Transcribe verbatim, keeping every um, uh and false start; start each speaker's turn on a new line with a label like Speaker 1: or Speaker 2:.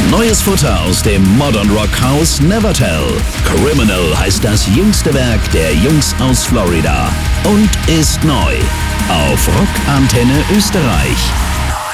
Speaker 1: Neues Futter aus dem Modern Rock Haus Nevertell. Criminal heißt das jüngste Werk der Jungs aus Florida und ist neu auf Rock Antenne Österreich.